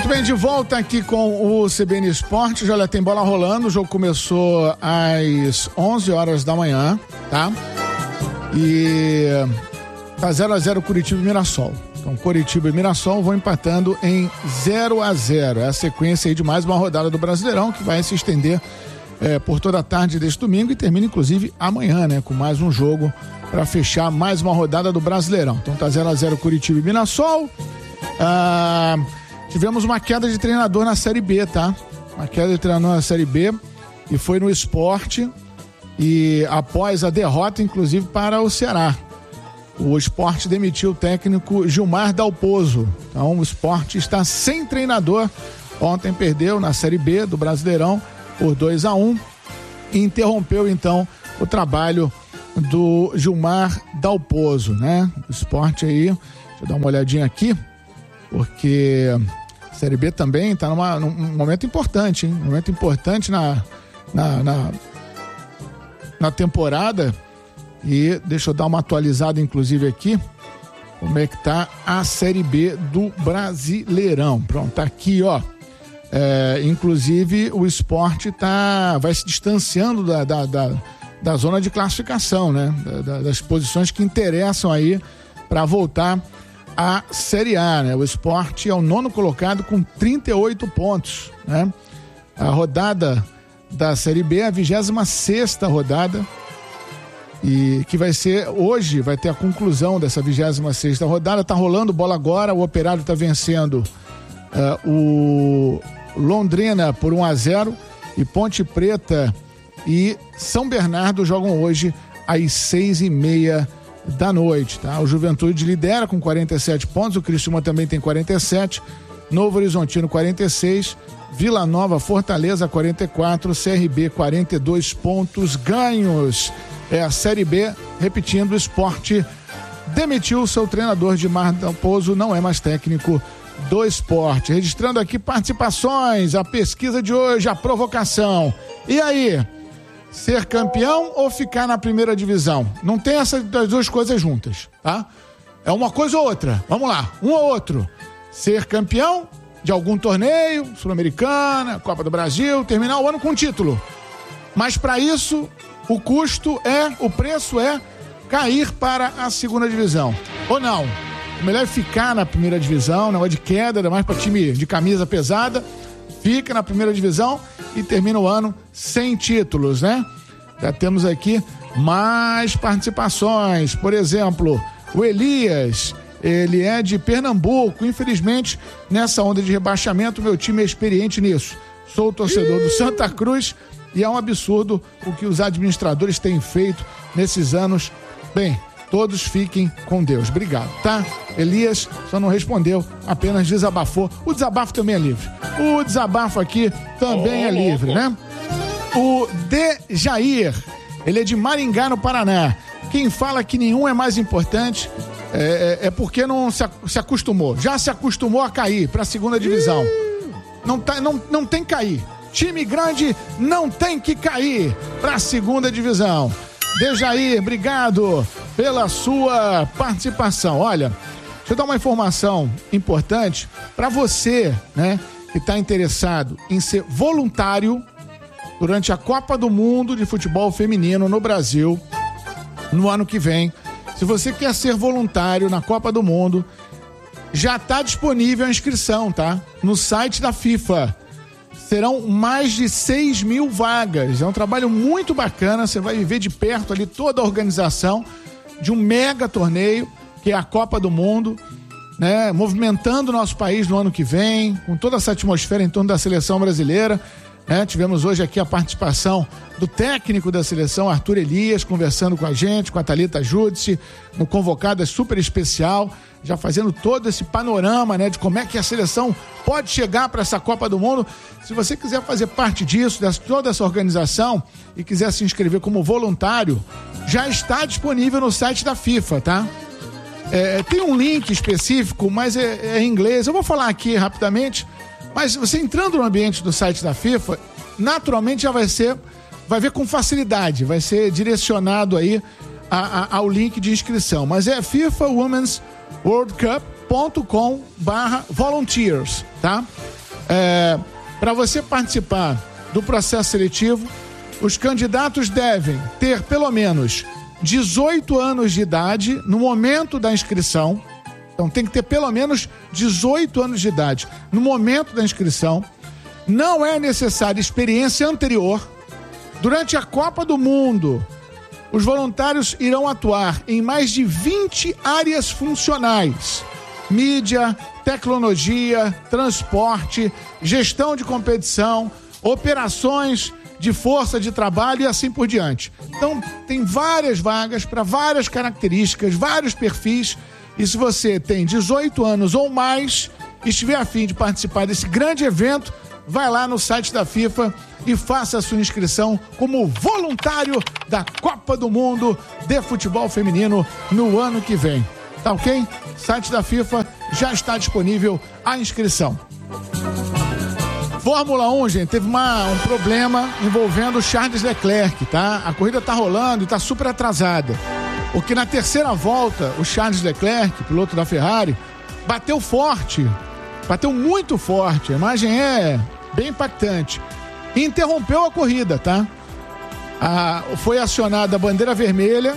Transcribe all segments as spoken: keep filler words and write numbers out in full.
bem, de volta aqui com o C B N Esportes. Olha, tem bola rolando, o jogo começou às onze horas da manhã, tá? E tá zero a zero Curitiba e Mirassol. Então, Curitiba e Mirassol vão empatando em zero a zero. É a sequência aí de mais uma rodada do Brasileirão, que vai se estender é, por toda a tarde deste domingo e termina, inclusive, amanhã, né? Com mais um jogo para fechar mais uma rodada do Brasileirão. Então, tá zero a zero Curitiba e Mirassol. Ah... Tivemos uma queda de treinador na Série B, tá? Uma queda de treinador na Série B e foi no Sport e após a derrota, inclusive, para o Ceará. O Sport demitiu o técnico Gilmar Dalpozo. Então o Sport está sem treinador. Ontem perdeu na Série B do Brasileirão por dois a um e interrompeu, então, o trabalho do Gilmar Dalpozo, né? O Sport aí, deixa eu dar uma olhadinha aqui, porque a Série B também está num momento importante, hein? Um momento importante na, na, na, na temporada. E deixa eu dar uma atualizada, inclusive, aqui, como é que tá a Série B do Brasileirão. Pronto, tá aqui, ó. É, inclusive, o Sport tá, vai se distanciando da, da, da, da zona de classificação, né? Da, da, das posições que interessam aí para voltar a Série A, né? O Sport é o nono colocado com trinta e oito pontos, né? A rodada da Série B é a vigésima sexta rodada e que vai ser hoje, vai ter a conclusão dessa vigésima sexta rodada. Tá rolando bola agora, o Operário tá vencendo uh, o Londrina por um a zero e Ponte Preta e São Bernardo jogam hoje às seis e meia da noite, tá? O Juventude lidera com quarenta e sete pontos, o Criciúma também tem quarenta e sete, Novo Horizontino quarenta e seis, Vila Nova, Fortaleza quarenta e quatro, C R B quarenta e dois pontos ganhos. É a Série B, repetindo, o Sport demitiu seu treinador Gilmar Dalpozo, não é mais técnico do Sport. Registrando aqui participações, a pesquisa de hoje, a provocação. E aí? Ser campeão ou ficar na primeira divisão? Não tem essas duas coisas juntas, tá? É uma coisa ou outra. Vamos lá, um ou outro. Ser campeão de algum torneio, Sul-Americana, Copa do Brasil, terminar o ano com título. Mas para isso, o custo é, o preço é cair para a segunda divisão. Ou não? O melhor é ficar na primeira divisão, negócio de queda, ainda mais para time de camisa pesada. Fica na primeira divisão e termina o ano sem títulos, né? Já temos aqui mais participações. Por exemplo, o Elias, ele é de Pernambuco. Infelizmente, nessa onda de rebaixamento, meu time é experiente nisso. Sou torcedor do Santa Cruz e é um absurdo o que os administradores têm feito nesses anos. Bem, todos fiquem com Deus. Obrigado, tá? Elias só não respondeu, apenas desabafou. O desabafo também é livre. O desabafo aqui também oh, é livre, oh, oh. né? O Dejair, ele é de Maringá, no Paraná. Quem fala que nenhum é mais importante é, é, é porque não se, se acostumou. Já se acostumou a cair para a segunda divisão. Não, tá, não, não tem que cair. Time grande não tem que cair para a segunda divisão. Dejair, obrigado pela sua participação. Olha, deixa eu dar uma informação importante para você, né, que está interessado em ser voluntário durante a Copa do Mundo de Futebol Feminino no Brasil, no ano que vem. Se você quer ser voluntário na Copa do Mundo, já está disponível a inscrição, tá? No site da FIFA. Serão mais de seis mil vagas. É um trabalho muito bacana. Você vai viver de perto ali toda a organização de um mega torneio, que é a Copa do Mundo, né? Movimentando o nosso país no ano que vem, com toda essa atmosfera em torno da seleção brasileira. Né? Tivemos hoje aqui a participação do técnico da seleção, Arthur Elias, conversando com a gente, com a Thalita Júdice, no Convocadas super especial, já fazendo todo esse panorama, né, de como é que a seleção pode chegar para essa Copa do Mundo. Se você quiser fazer parte disso, dessa, toda essa organização, e quiser se inscrever como voluntário, já está disponível no site da FIFA, tá? É, tem um link específico, mas é, é em inglês. Eu vou falar aqui rapidamente, mas você entrando no ambiente do site da FIFA, naturalmente já vai ser, vai ver com facilidade, vai ser direcionado aí a, a, ao link de inscrição. Mas é FIFA Women's World Cup ponto com barra volunteers, tá? É, para você participar do processo seletivo, os candidatos devem ter pelo menos dezoito anos de idade no momento da inscrição. Então tem que ter pelo menos dezoito anos de idade no momento da inscrição. Não é necessária experiência anterior. Durante a Copa do Mundo, os voluntários irão atuar em mais de vinte áreas funcionais: mídia, tecnologia, transporte, gestão de competição, operações de força de trabalho e assim por diante. Então, tem várias vagas para várias características, vários perfis, e se você tem dezoito anos ou mais e estiver a fim de participar desse grande evento, vai lá no site da FIFA e faça a sua inscrição como voluntário da Copa do Mundo de futebol feminino no ano que vem. Tá ok? Site da FIFA já está disponível a inscrição. Fórmula um, gente, teve uma, um problema envolvendo o Charles Leclerc, tá? A corrida tá rolando e tá super atrasada. Porque na terceira volta, o Charles Leclerc, piloto da Ferrari, bateu forte, bateu muito forte. A imagem é bem impactante. E interrompeu a corrida, tá? Ah, foi acionada a bandeira vermelha.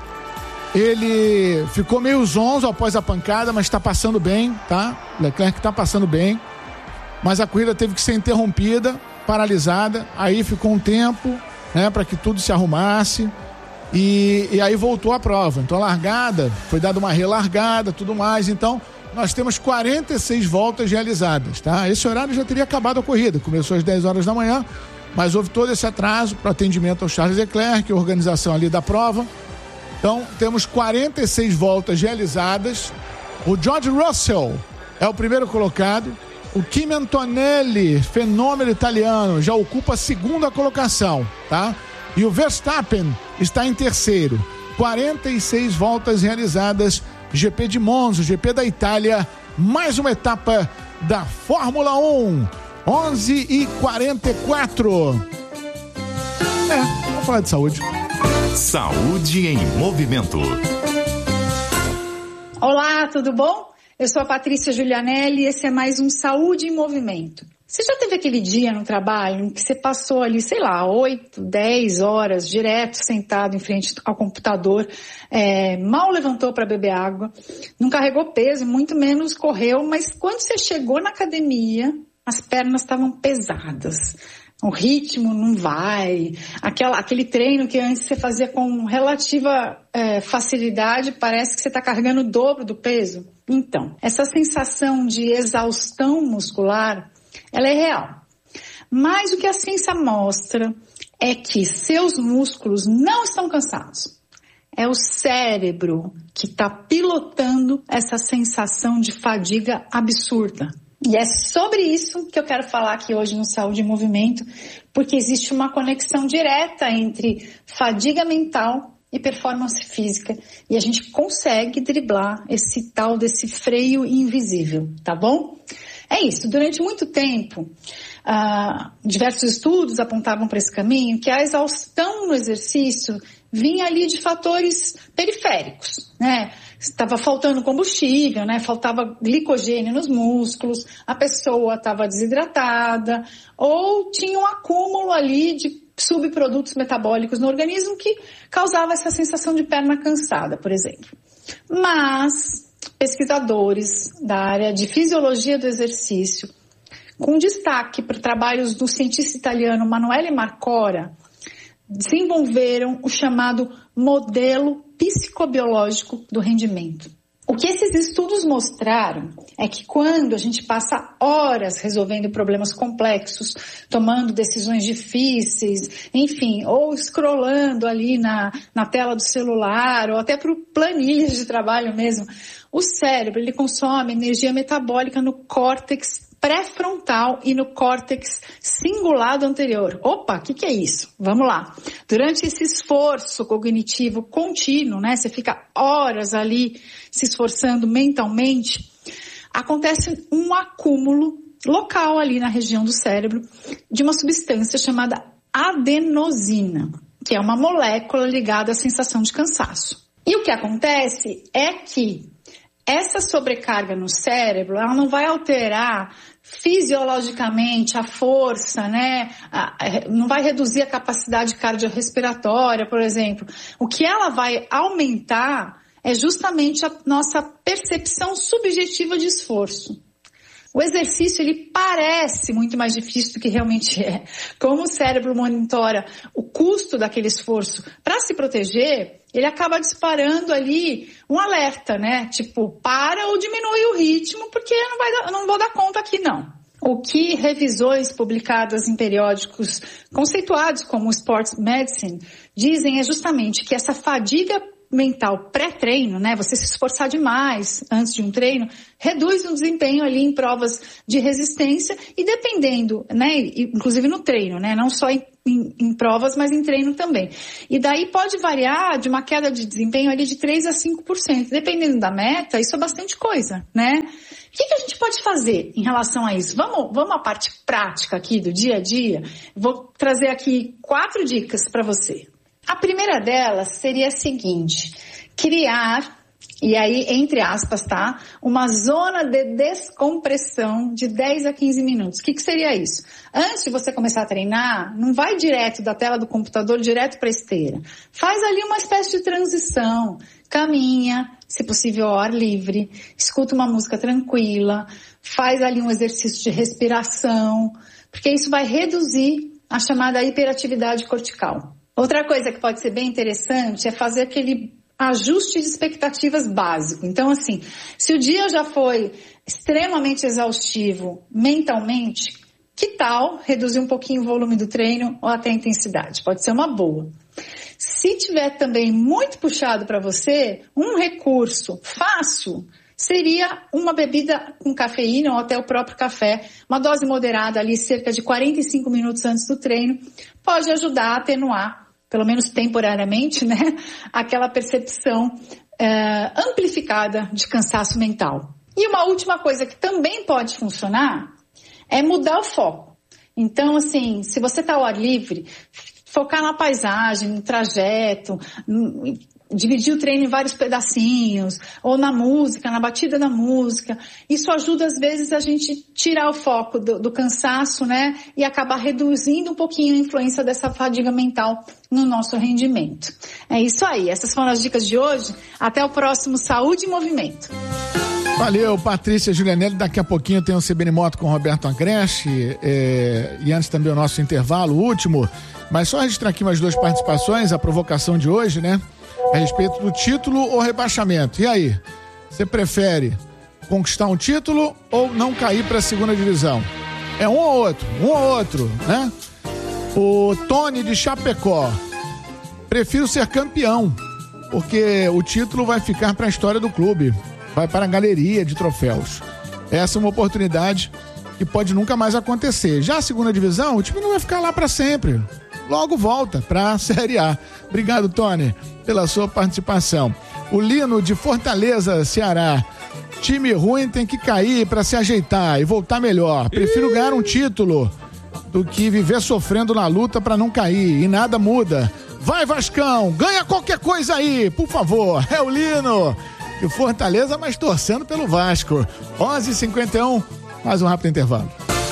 Ele ficou meio zonzo após a pancada, mas está passando bem, tá? Leclerc está passando bem. Mas a corrida teve que ser interrompida, paralisada. Aí ficou um tempo, né, para que tudo se arrumasse. E, e aí voltou a prova. Então a largada, foi dada uma relargada, tudo mais. Então nós temos quarenta e seis voltas realizadas, tá? Esse horário já teria acabado a corrida. Começou às dez horas da manhã, mas houve todo esse atraso para atendimento ao Charles Leclerc, a organização ali da prova. Então temos quarenta e seis voltas realizadas. O George Russell é o primeiro colocado. O Kimi Antonelli, fenômeno italiano, já ocupa a segunda colocação, tá? E o Verstappen está em terceiro. quarenta e seis voltas realizadas. G P de Monza, G P da Itália. Mais uma etapa da Fórmula um. onze e quarenta e quatro. É, vamos falar de saúde. Saúde em movimento. Olá, tudo bom? Eu sou a Patrícia Giulianelli e esse é mais um Saúde em Movimento. Você já teve aquele dia no trabalho em que você passou ali, sei lá, oito, dez horas direto sentado em frente ao computador, é, mal levantou para beber água, não carregou peso, muito menos correu, mas quando você chegou na academia, as pernas estavam pesadas. O ritmo não vai, aquela, aquele treino que antes você fazia com relativa é, facilidade, parece que você está carregando o dobro do peso. Então, essa sensação de exaustão muscular, ela é real. Mas o que a ciência mostra é que seus músculos não estão cansados. É o cérebro que está pilotando essa sensação de fadiga absurda. E é sobre isso que eu quero falar aqui hoje no Saúde em Movimento, porque existe uma conexão direta entre fadiga mental e performance física, e a gente consegue driblar esse tal desse freio invisível, tá bom? É isso, durante muito tempo, ah, diversos estudos apontavam para esse caminho, que a exaustão no exercício vinha ali de fatores periféricos, né? Estava faltando combustível, né? Faltava glicogênio nos músculos, a pessoa estava desidratada, ou tinha um acúmulo ali de subprodutos metabólicos no organismo que causava essa sensação de perna cansada, por exemplo. Mas pesquisadores da área de fisiologia do exercício, com destaque para trabalhos do cientista italiano Manuele Marcora, desenvolveram o chamado modelo psicobiológico do rendimento. O que esses estudos mostraram é que quando a gente passa horas resolvendo problemas complexos, tomando decisões difíceis, enfim, ou scrollando ali na, na tela do celular, ou até para planilhas de trabalho mesmo, o cérebro ele consome energia metabólica no córtex pré-frontal e no córtex cingulado anterior. Opa, o que, que é isso? Vamos lá. Durante esse esforço cognitivo contínuo, né, você fica horas ali se esforçando mentalmente, acontece um acúmulo local ali na região do cérebro de uma substância chamada adenosina, que é uma molécula ligada à sensação de cansaço. E o que acontece é que essa sobrecarga no cérebro, ela não vai alterar fisiologicamente a força, né? Não vai reduzir a capacidade cardiorrespiratória, por exemplo. O que ela vai aumentar é justamente a nossa percepção subjetiva de esforço. O exercício, ele parece muito mais difícil do que realmente é. Como o cérebro monitora o custo daquele esforço para se proteger, ele acaba disparando ali um alerta, né? Tipo, para ou diminui o ritmo, porque não, vai dar, não vou dar conta aqui, não. O que revisões publicadas em periódicos conceituados como Sports Medicine dizem é justamente que essa fadiga mental pré-treino, né, você se esforçar demais antes de um treino, reduz o desempenho ali em provas de resistência e dependendo, né, inclusive no treino, né, não só em, em, em provas, mas em treino também. E daí pode variar de uma queda de desempenho ali de três a cinco por cento. Dependendo da meta, isso é bastante coisa, né? O que, que a gente pode fazer em relação a isso? Vamos, vamos à parte prática aqui do dia a dia? Vou trazer aqui quatro dicas para você. A primeira delas seria a seguinte: criar, e aí entre aspas, tá? Uma zona de descompressão de dez a quinze minutos. O que, que seria isso? Antes de você começar a treinar, não vai direto da tela do computador direto para a esteira. Faz ali uma espécie de transição. Caminha, se possível ao ar livre, escuta uma música tranquila, faz ali um exercício de respiração, porque isso vai reduzir a chamada hiperatividade cortical. Outra coisa que pode ser bem interessante é fazer aquele ajuste de expectativas básico. Então, assim, se o dia já foi extremamente exaustivo mentalmente, que tal reduzir um pouquinho o volume do treino ou até a intensidade? Pode ser uma boa. Se tiver também muito puxado para você, um recurso fácil seria uma bebida com cafeína ou até o próprio café, uma dose moderada ali, cerca de quarenta e cinco minutos antes do treino, pode ajudar a atenuar, pelo menos temporariamente, né, aquela percepção é, amplificada de cansaço mental. E uma última coisa que também pode funcionar é mudar o foco. Então, assim, se você está ao ar livre, focar na paisagem, no trajeto, dividir o treino em vários pedacinhos, ou na música, na batida da música. Isso ajuda, às vezes, a gente tirar o foco do, do cansaço, né? E acabar reduzindo um pouquinho a influência dessa fadiga mental no nosso rendimento. É isso aí. Essas foram as dicas de hoje. Até o próximo Saúde em Movimento. Valeu, Patrícia Julianelli. Daqui a pouquinho tem o C B N Moto com o Roberto Agreste, é, e antes também o nosso intervalo, o último. Mas só registrar aqui mais duas participações, a provocação de hoje, né? A respeito do título ou rebaixamento. E aí? Você prefere conquistar um título ou não cair para a segunda divisão? É um ou outro, um ou outro, né? O Tony de Chapecó: prefiro ser campeão, porque o título vai ficar para a história do clube, vai para a galeria de troféus. Essa é uma oportunidade que pode nunca mais acontecer. Já a segunda divisão, o time não vai ficar lá para sempre. Logo volta para a Série A. Obrigado, Tony, pela sua participação. O Lino de Fortaleza, Ceará: time ruim tem que cair para se ajeitar e voltar melhor. Prefiro ganhar um título do que viver sofrendo na luta para não cair, e nada muda. Vai, Vascão, ganha qualquer coisa aí, por favor. É o Lino de Fortaleza, mas torcendo pelo Vasco. onze e cinquenta e um, mais um rápido intervalo.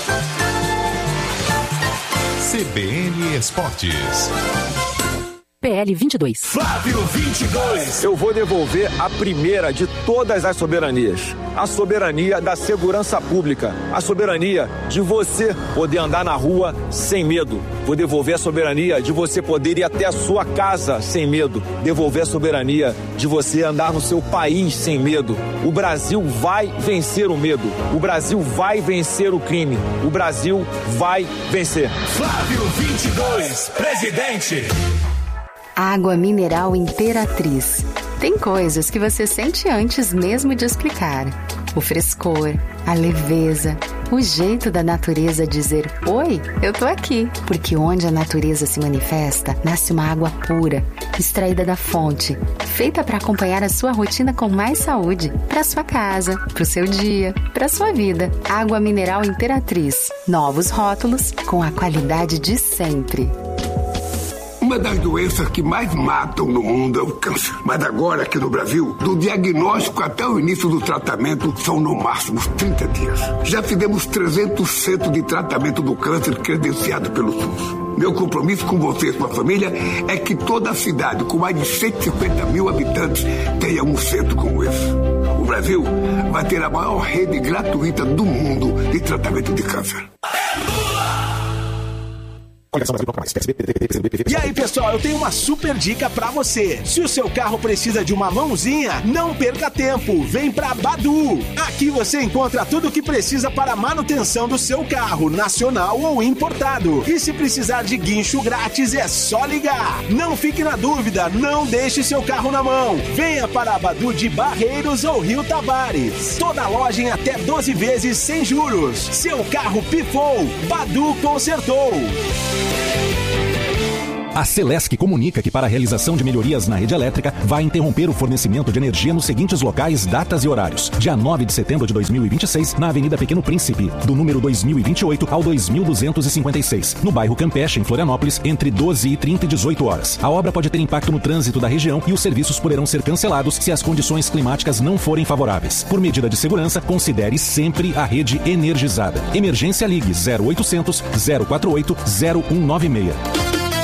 C B N Esportes. P L vinte e dois. Flávio vinte e dois. Eu vou devolver a primeira de todas as soberanias. A soberania da segurança pública. A soberania de você poder andar na rua sem medo. Vou devolver a soberania de você poder ir até a sua casa sem medo. Devolver a soberania de você andar no seu país sem medo. O Brasil vai vencer o medo. O Brasil vai vencer o crime. O Brasil vai vencer. Flávio vinte e dois, presidente. Água mineral Imperatriz. Tem coisas que você sente antes mesmo de explicar. O frescor, a leveza, o jeito da natureza dizer: oi, eu tô aqui. Porque onde a natureza se manifesta, nasce uma água pura, extraída da fonte, feita para acompanhar a sua rotina com mais saúde, para sua casa, para o seu dia, para sua vida. Água mineral Imperatriz. Novos rótulos com a qualidade de sempre. Uma das doenças que mais matam no mundo é o câncer. Mas agora, aqui no Brasil, do diagnóstico até o início do tratamento, são no máximo trinta dias. Já fizemos trezentos centros de tratamento do câncer credenciado pelo SUS. Meu compromisso com você e sua família é que toda a cidade, com mais de cento e cinquenta mil habitantes, tenha um centro como esse. O Brasil vai ter a maior rede gratuita do mundo de tratamento de câncer. E aí, pessoal, eu tenho uma super dica pra você. Se o seu carro precisa de uma mãozinha, não perca tempo. Vem pra Badu. Aqui você encontra tudo o que precisa para a manutenção do seu carro, nacional ou importado. E se precisar de guincho grátis, é só ligar. Não fique na dúvida, não deixe seu carro na mão. Venha para a Badu de Barreiros ou Rio Tavares. Toda loja em até doze vezes sem juros. Seu carro pifou, Badu consertou. A Celesc comunica que para a realização de melhorias na rede elétrica vai interromper o fornecimento de energia nos seguintes locais, datas e horários. Dia nove de setembro de dois mil e vinte e seis, na Avenida Pequeno Príncipe, do número dois mil e vinte e oito ao dois mil duzentos e cinquenta e seis, no bairro Campeche, em Florianópolis, entre doze e trinta e dezoito horas. A obra pode ter impacto no trânsito da região e os serviços poderão ser cancelados se as condições climáticas não forem favoráveis. Por medida de segurança, considere sempre a rede energizada. Emergência, ligue zero oitocentos, zero quatro oito, zero um nove seis.